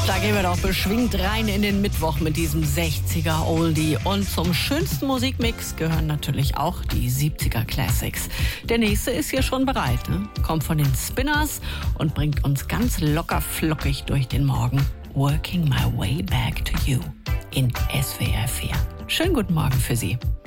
Da gehen wir doch beschwingt rein in den Mittwoch mit diesem 60er Oldie. Und zum schönsten Musikmix gehören natürlich auch die 70er Classics. Der nächste ist hier schon bereit, ne? Kommt von den Spinners und bringt uns ganz locker flockig durch den Morgen. Working My Way Back to You in SWR 4. Schönen guten Morgen für Sie.